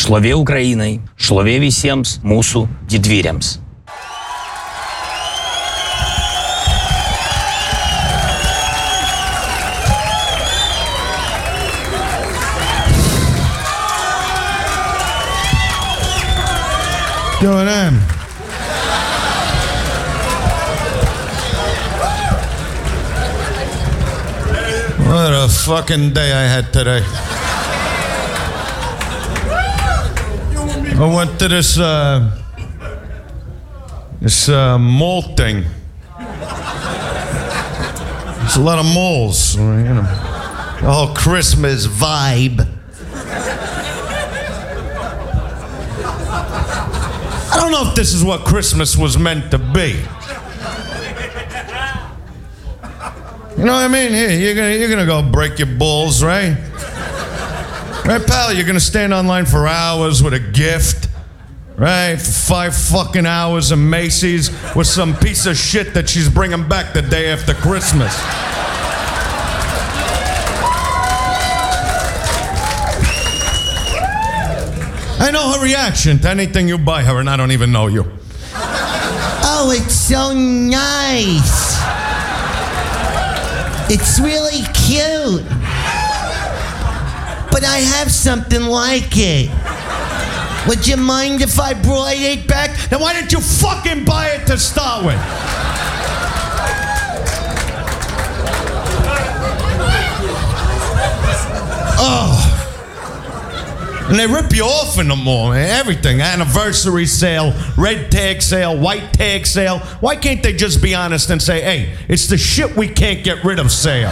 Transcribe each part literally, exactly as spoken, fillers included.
Šlovė Ukrainai, šlovė visiems mūsų didvyriams. Going on. What a fucking day I had today. I went to this uh, this uh, mall thing. There's a lot of malls, you know. The whole Christmas vibe. I don't know if this is what Christmas was meant to be. You know what I mean? Here, you're gonna you're gonna go break your balls, right? Right, pal? You're gonna stand online for hours with a gift, right? For five fucking hours in Macy's with some piece of shit that she's bringing back the day after Christmas. I know her reaction to anything you buy her, and I don't even know you. Oh, it's so nice. It's really cute. But I have something like it. Would you mind if I brought it back? Then why didn't you fucking buy it to start with? Oh. And they rip you off in the mall, man. Everything. Anniversary sale, red tag sale, white tag sale. Why can't they just be honest and say, hey, it's the shit we can't get rid of sale?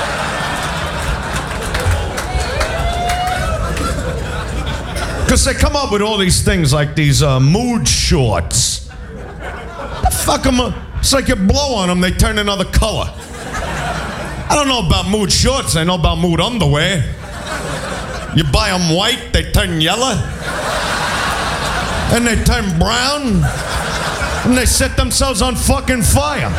Because they come up with all these things like these uh, mood shorts. The fuck them up. It's like you blow on them, they turn another color. I don't know about mood shorts, I know about mood underwear. You buy them white, they turn yellow. And they turn brown. And they set themselves on fucking fire.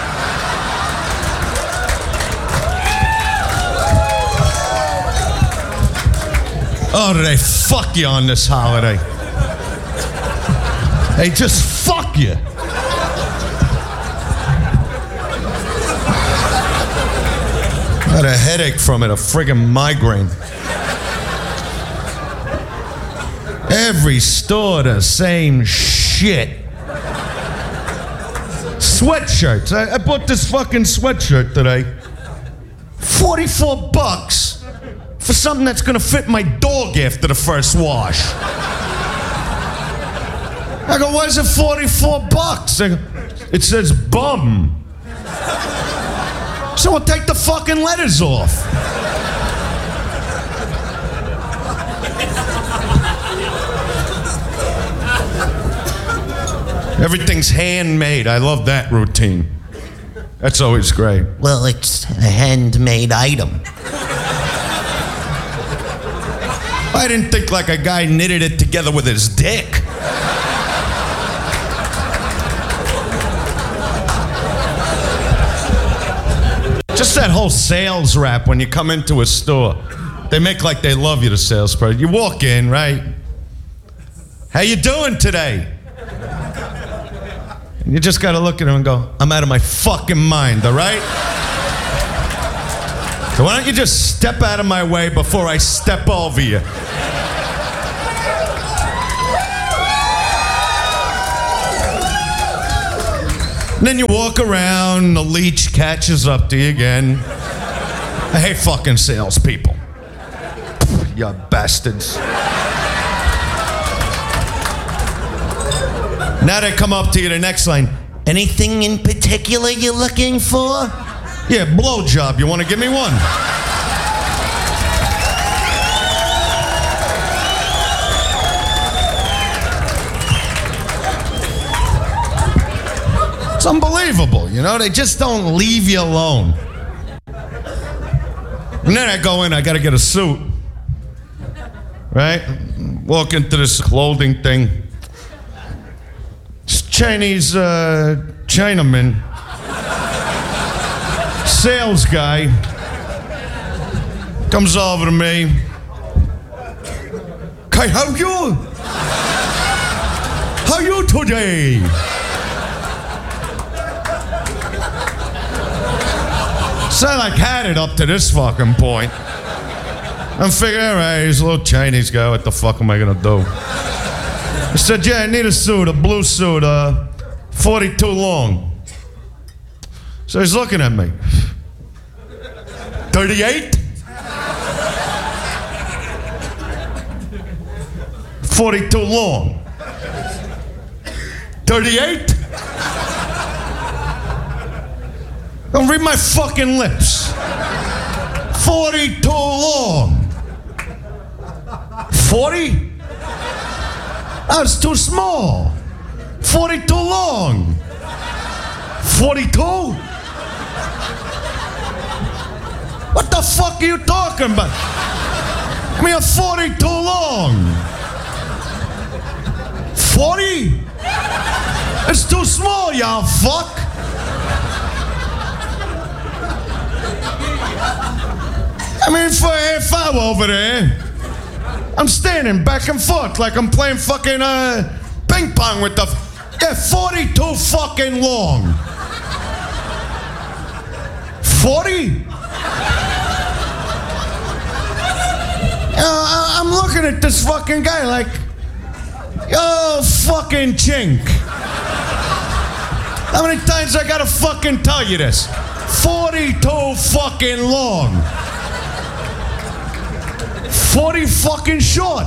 Oh, do they fuck you on this holiday? They just fuck you. I had a headache from it, a friggin' migraine. Every store the same shit. Sweatshirts. I, I bought this fucking sweatshirt today. forty-four bucks for something that's gonna fit my dog after the first wash. I go, why is it forty-four bucks? Go, it says bum. So I'll take the fucking letters off. Everything's handmade. I love that routine. That's always great. Well, it's a handmade item. I didn't think like a guy knitted it together with his dick. Just that whole sales rap when you come into a store. They make like they love you, the salesperson. You walk in, right? How you doing today? And you just gotta look at him and go, I'm out of my fucking mind, all right? So why don't you just step out of my way before I step over you? And then you walk around, the leech catches up to you again. I hate fucking salespeople. You bastards. Now they come up to you, the next line. Anything in particular you're looking for? Yeah, blowjob. You want to give me one? It's unbelievable, you know? They just don't leave you alone. And then I go in, I got to get a suit. Right? Walk into this clothing thing. This Chinese uh, Chinaman, sales guy, comes over to me. Hey, how you? How you today? So I like had it up to this fucking point. I'm figuring, all right, he's a little Chinese guy. What the fuck am I gonna do? I said, yeah, I need a suit, a blue suit, uh, forty-two long. So he's looking at me. thirty-eight? forty-two long. thirty-eight? Don't read my fucking lips. forty-two long. forty? That's too small. forty-two long. forty-two? What the fuck are you talking about? I mean, a forty-two long. forty? It's too small, y'all fuck. I mean, for a half hour over there, I'm standing back and forth like I'm playing fucking uh, ping pong with the... Yeah, forty-two fucking long. forty? Uh, I'm looking at this fucking guy like, yo, fucking chink. How many times I gotta fucking tell you this? forty-two fucking long. forty fucking short.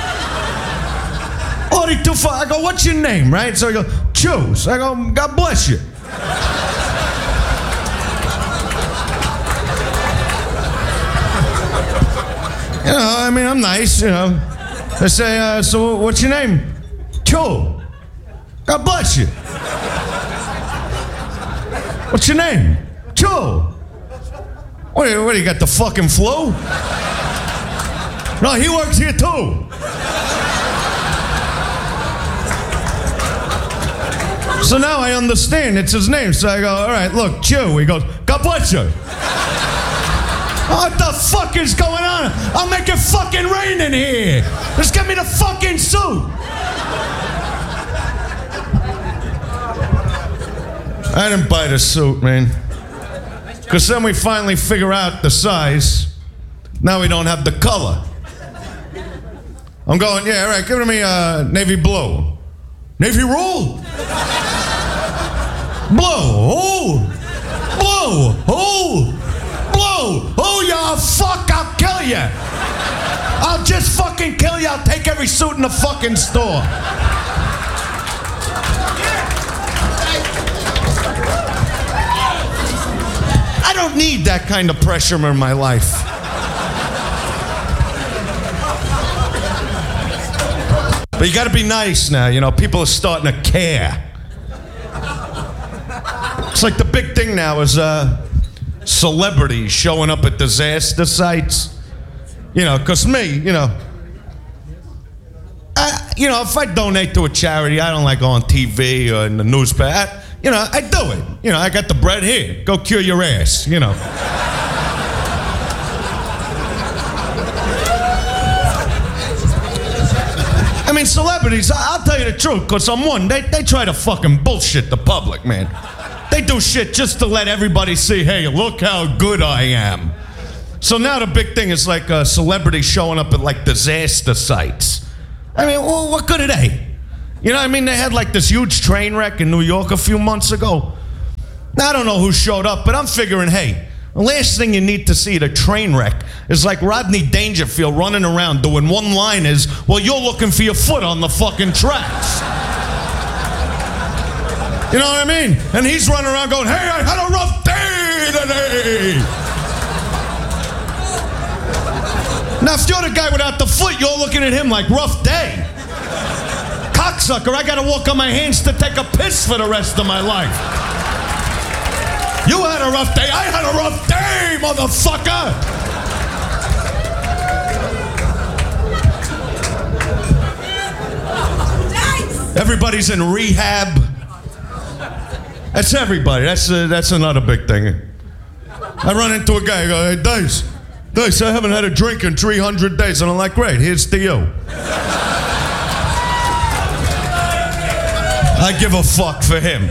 forty-two fu- I go, what's your name, right? So I go, Chew. So I go, God bless you. You know, I mean, I'm nice, you know. I say, uh, so what's your name? Chew. God bless you. What's your name? Chew. What, do you- what do you got, the fucking flu? No, he works here too. So now I understand it's his name. So I go, all right, look, Chew. He goes, God bless you. What the fuck is going on? I'll make it fucking rain in here. Just give me the fucking suit. I didn't buy the suit, man. Because then we finally figure out the size. Now we don't have the color. I'm going, yeah, all right, give it to me uh, navy blue. Navy roll? Blue, oh, blue, oh, blue, oh, you fuck, I'll kill you. I'll just fucking kill you. I'll take every suit in the fucking store. I don't need that kind of pressure in my life. But you gotta be nice now, you know, people are starting to care. It's like the big thing now is uh, celebrities showing up at disaster sites. You know, because me, you know, I, you know, if I donate to a charity, I don't like on T V or in the newspaper. I, you know, I do it. You know, I got the bread here. Go cure your ass, you know. I mean, celebrities, I'll tell you the truth, because I'm one, they, they try to fucking bullshit the public, man. They do shit just to let everybody see, hey, look how good I am. So now the big thing is like uh, celebrities showing up at like disaster sites. I mean, well, what good are they? You know what I mean? They had like this huge train wreck in New York a few months ago. Now, I don't know who showed up, but I'm figuring, hey, the last thing you need to see at a train wreck is like Rodney Dangerfield running around doing one-liners while you're looking for your foot on the fucking tracks. You know what I mean? And he's running around going, hey, I had a rough day today. Now, if you're the guy without the foot, you're looking at him like, rough day. Cocksucker, I gotta walk on my hands to take a piss for the rest of my life. You had a rough day. I had a rough day, motherfucker. Everybody's in rehab. That's everybody. That's uh, that's another big thing. I run into a guy. I go, hey, Dice, Hey, so I haven't had a drink in three hundred days. And I'm like, great, here's to you. I give a fuck for him.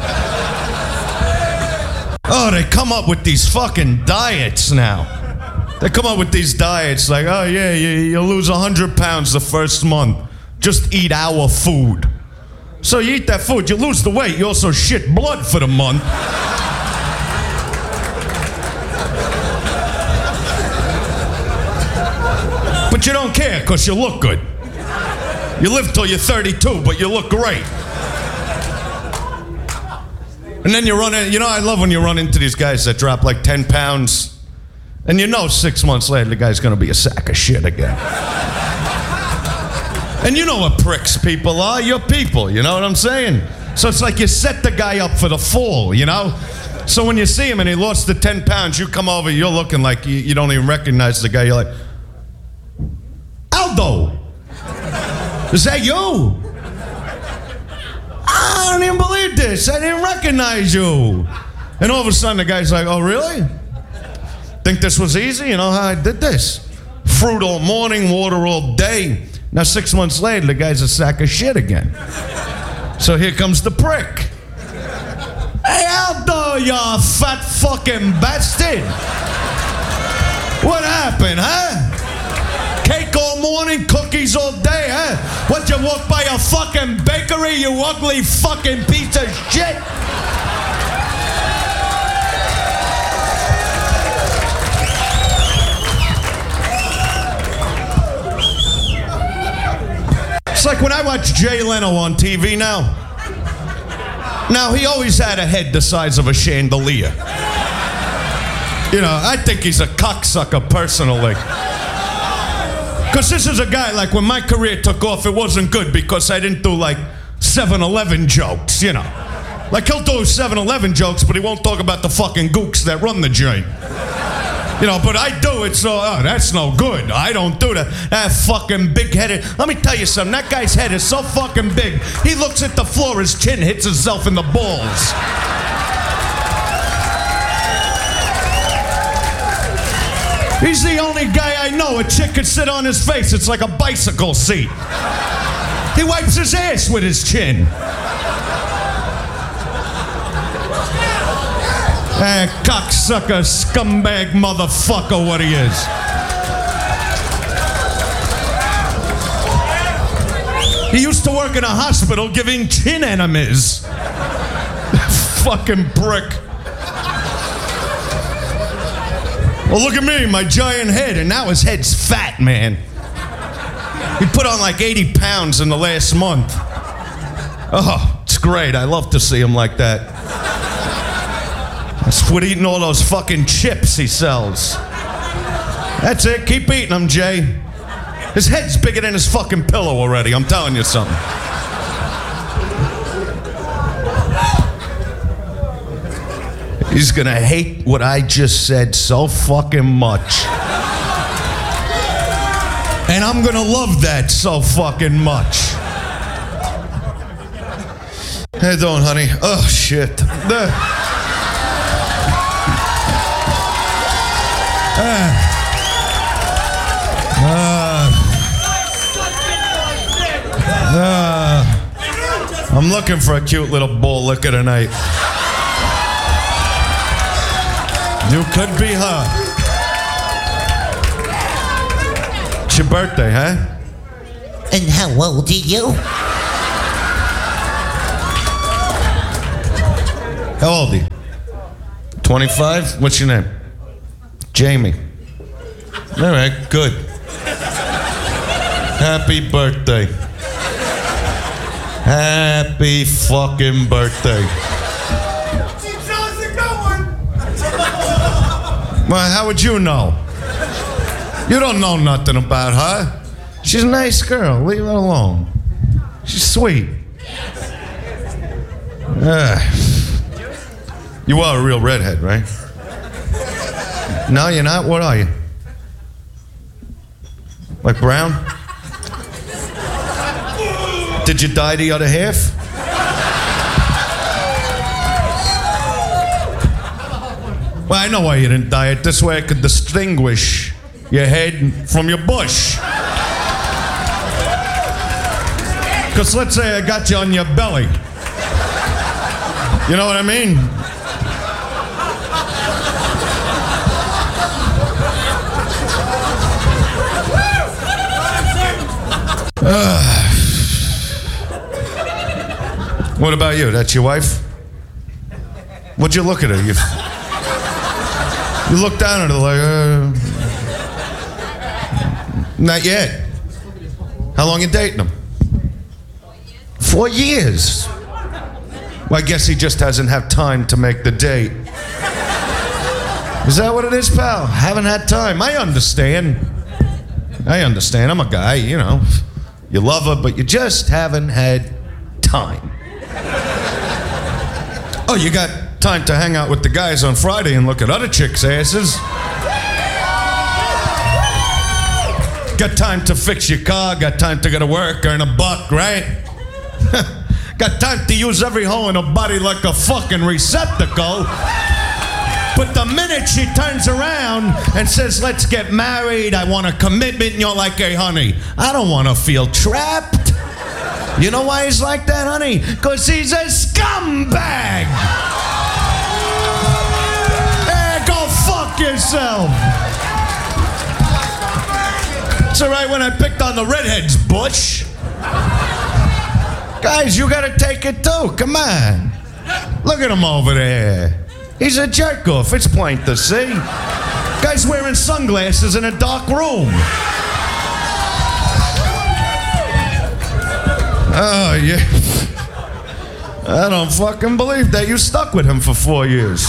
Oh, they come up with these fucking diets now. They come up with these diets like, oh yeah, you, you'll lose one hundred pounds the first month. Just eat our food. So you eat that food, you lose the weight, you also shit blood for the month. But you don't care because you look good. You live till you're thirty-two, but you look great. And then you run in, you know, I love when you run into these guys that drop like ten pounds, and you know six months later the guy's gonna be a sack of shit again. And you know what pricks people are, you're people, you know what I'm saying? So it's like you set the guy up for the fall, you know? So when you see him and he lost the ten pounds, you come over, you're looking like you, you don't even recognize the guy, you're like, Aldo, is that you? I don't even believe this. I didn't recognize you. And all of a sudden the guy's like, oh, really? Think this was easy? You know how I did this? Fruit all morning, water all day. Now six months later, the guy's a sack of shit again. So here comes the prick. Hey, Aldo, you fat fucking bastard. What happened, huh? Cake all morning, cookies all day, huh? What, you walk by a fucking bakery, you ugly fucking piece of shit? It's like when I watch Jay Leno on T V now. Now, he always had a head the size of a chandelier. You know, I think he's a cocksucker personally. Because this is a guy, like, when my career took off, it wasn't good because I didn't do, like, seven eleven jokes, you know. Like, he'll do seven eleven jokes, but he won't talk about the fucking gooks that run the joint. You know, but I do it, so, oh, that's no good. I don't do that. That fucking big-headed... Let me tell you something. That guy's head is so fucking big, he looks at the floor, his chin hits himself in the balls. He's the only guy I know a chick could sit on his face. It's like a bicycle seat. He wipes his ass with his chin. Eh, cocksucker, scumbag, motherfucker, what he is. He used to work in a hospital giving chin enemas. Fucking prick. Well, look at me, my giant head, and now his head's fat, man. He put on like eighty pounds in the last month. Oh, it's great. I love to see him like that. That's what eating all those fucking chips he sells. That's it. Keep eating them, Jay. His head's bigger than his fucking pillow already. I'm telling you something. He's gonna hate what I just said so fucking much. And I'm gonna love that so fucking much. How you doing, honey? Oh, shit. The, uh, uh, uh, I'm looking for a cute little bowl liquor tonight. You could be her. It's your birthday, huh? And how old are you? How old are you? twenty-five? What's your name? Jamie. All right, good. Happy birthday. Happy fucking birthday. Well, how would you know? You don't know nothing about her. She's a nice girl. Leave her alone. She's sweet. Uh, you are a real redhead, right? No, you're not? What are you? Like brown? Did you dye the other half? Well, I know why you didn't dye it. This way I could distinguish your head from your bush. Because let's say I got you on your belly. You know what I mean? Uh, what about you? That's your wife? What'd you look at her? You, you look down at her like, uh, not yet. How long you dating him? Four years. Well, I guess he just doesn't have time to make the date. Is that what it is, pal? Haven't had time. I understand. I understand. I'm a guy, you know. You love her, but you just haven't had time. Oh, you got time to hang out with the guys on Friday and look at other chicks' asses. Got time to fix your car, got time to go to work, earn a buck, right? Got time to use every hole in her body like a fucking receptacle. But the minute she turns around and says, let's get married, I want a commitment, and you're like, hey, honey, I don't want to feel trapped. You know why he's like that, honey? Because he's a scumbag. Hey, go fuck yourself. It's all right when I picked on the redheads, Butch. Guys, you gotta take it too. Come on. Look at him over there. He's a jerk off. It's plain to see. Guy's wearing sunglasses in a dark room. Oh, yeah. I don't fucking believe that you stuck with him for four years.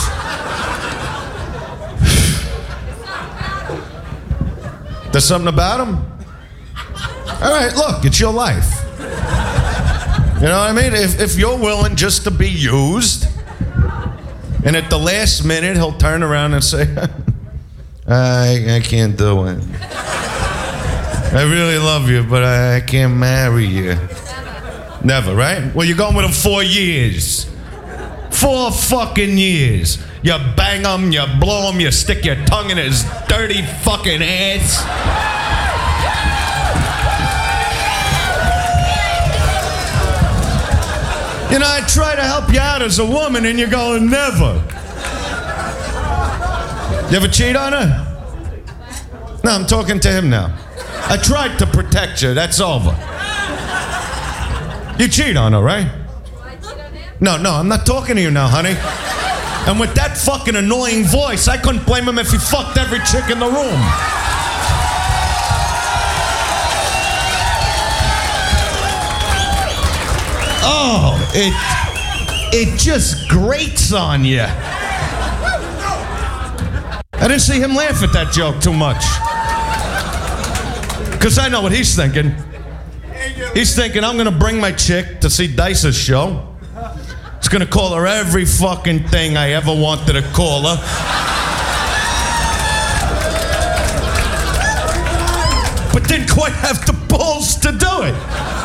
There's something about him? All right, look, it's your life. You know what I mean? If, if you're willing just to be used, and at the last minute he'll turn around and say, I, I can't do it. I really love you, but I, I can't marry you. Never, right? Well, you're going with him four years. Four fucking years. You bang him, you blow him, you stick your tongue in his dirty fucking ass. You know, I try to help you out as a woman, and you're going, never. You ever cheat on her? No, I'm talking to him now. I tried to protect you. That's over. You cheat on her, right? No, no, I'm not talking to you now, honey. And with that fucking annoying voice, I couldn't blame him if he fucked every chick in the room. Oh, it it just grates on you. I didn't see him laugh at that joke too much. Because I know what he's thinking. He's thinking, I'm going to bring my chick to see Dice's show. He's going to call her every fucking thing I ever wanted to call her. But didn't quite have the balls to do it.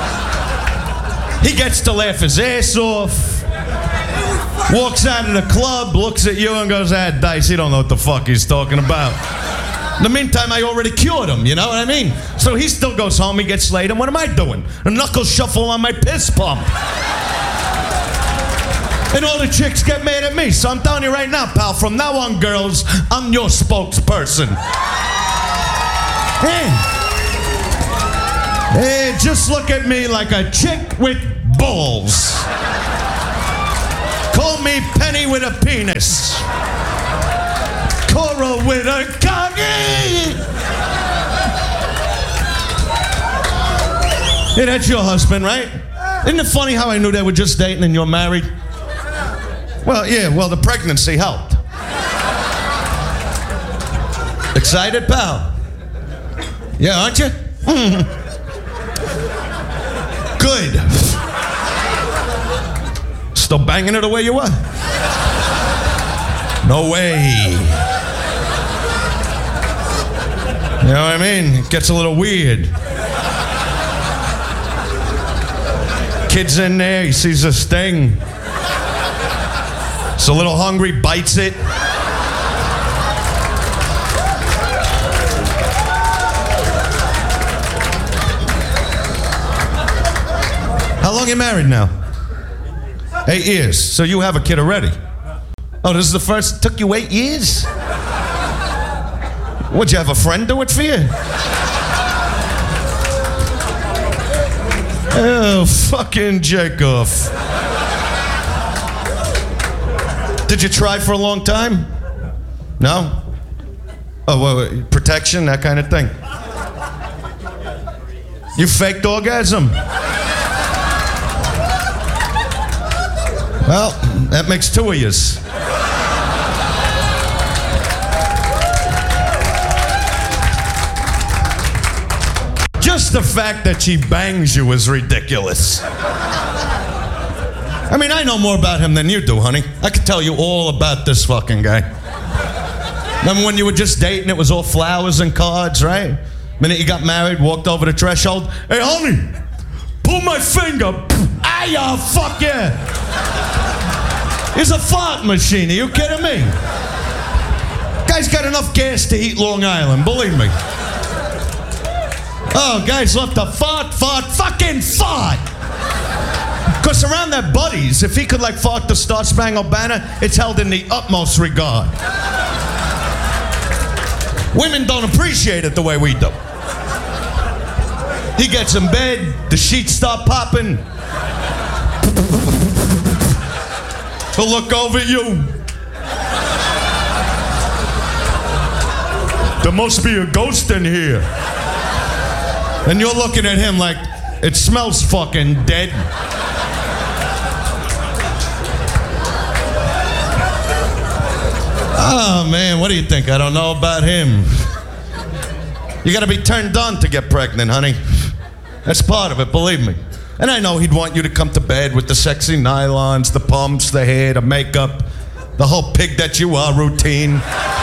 He gets to laugh his ass off. Walks out of the club, looks at you and goes, ah, Dice, he don't know what the fuck he's talking about. In the meantime, I already cured him, you know what I mean? So he still goes home, he gets laid, and what am I doing? A knuckle shuffle on my piss pump. And all the chicks get mad at me. So I'm telling you right now, pal, from now on, girls, I'm your spokesperson. Hey. Hey, just look at me like a chick with balls. Call me Penny with a penis. Cora with a cocky. Hey, that's your husband, right? Isn't it funny how I knew they were just dating and you're married? Well, yeah, well, the pregnancy helped. Excited, pal? Yeah, aren't you? Mm. Good. Still banging it the way you were? No way. You know what I mean? It gets a little weird. Kid's in there, he sees this thing. He's a little hungry, bites it. How long you married now? Eight years. So you have a kid already? Oh, this is the first. It took you eight years? Would you have a friend do it for you? Oh, fucking Jacob. Did you try for a long time? No? Oh, well, protection, that kind of thing. You faked orgasm? Well, that makes two of yous. Just the fact that she bangs you is ridiculous. I mean, I know more about him than you do, honey. I could tell you all about this fucking guy. Remember when you were just dating, it was all flowers and cards, right? Minute you got married, walked over the threshold. Hey, honey, pull my finger. Ah, oh, fuck yeah. It's a fart machine. Are you kidding me? Guy's got enough gas to eat Long Island, believe me. Oh, guys love to fart, fart, fucking fart. Because around their buddies, if he could like fart the Star Spangled Banner, it's held in the utmost regard. Women don't appreciate it the way we do. He gets in bed, the sheets start popping. He'll look over at you. There must be a ghost in here. And you're looking at him like, it smells fucking dead. Oh, man, what do you think? I don't know about him. You gotta be turned on to get pregnant, honey. That's part of it, believe me. And I know he'd want you to come to bed with the sexy nylons, the pumps, the hair, the makeup, the whole pig that you are routine.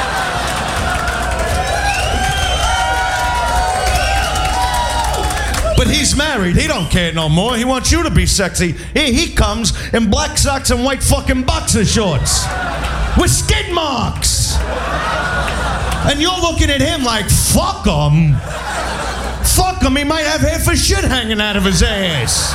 But he's married. He don't care no more. He wants you to be sexy. He, he comes in black socks and white fucking boxer shorts with skid marks. And you're looking at him like, fuck him. Fuck him. He might have half a shit hanging out of his ass.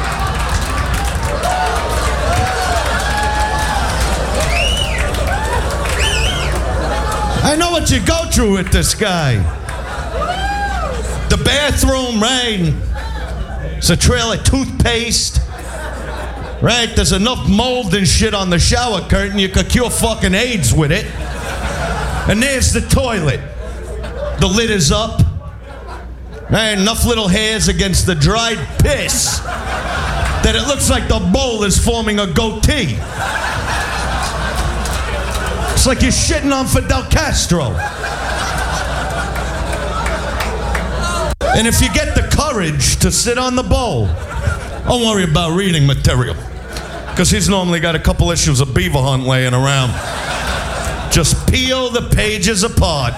I know what you go through with this guy. The bathroom, right? It's a trail of toothpaste. Right? There's enough mold and shit on the shower curtain you could cure fucking AIDS with it. And there's the toilet. The lid is up. Right? Enough little hairs against the dried piss that it looks like the bowl is forming a goatee. It's like you're shitting on Fidel Castro. And if you get the courage to sit on the bowl, don't worry about reading material. Because he's normally got a couple issues of Beaver Hunt laying around. Just peel the pages apart.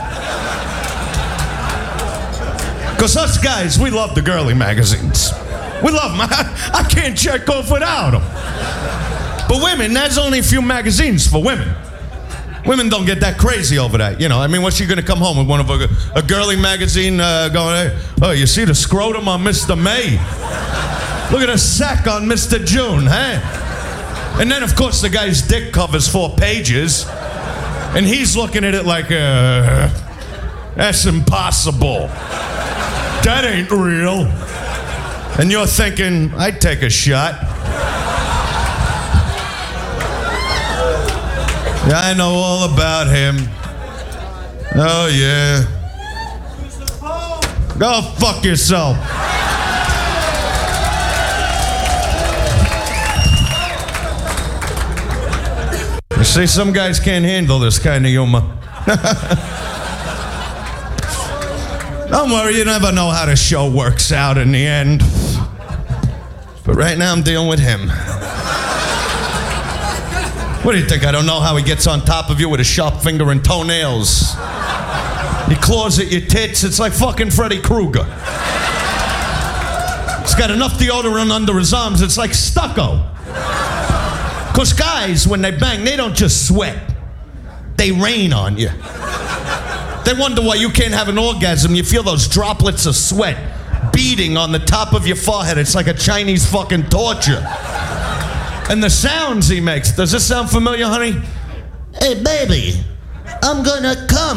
Because us guys, we love the girly magazines. We love them. I, I can't check off without them. But women, there's only a few magazines for women. Women don't get that crazy over that, you know. I mean, what's she gonna come home with one of a, a girly magazine uh, going, hey, oh, you see the scrotum on Mister May? Look at the sack on Mister June, huh? And then, of course, the guy's dick covers four pages, and he's looking at it like, uh, that's impossible. That ain't real. And you're thinking, I'd take a shot. Yeah, I know all about him. Oh, yeah. Go fuck yourself. You see, some guys can't handle this kind of humor. Don't worry, you never know how the show works out in the end. But right now I'm dealing with him. What do you think? I don't know how he gets on top of you with a sharp finger and toenails. He claws at your tits. It's like fucking Freddy Krueger. He's got enough deodorant under his arms. It's like stucco. Because guys, when they bang, they don't just sweat. They rain on you. They wonder why you can't have an orgasm. You feel those droplets of sweat beating on the top of your forehead. It's like a Chinese fucking torture. And the sounds he makes. Does this sound familiar, honey? Hey, baby, I'm gonna come.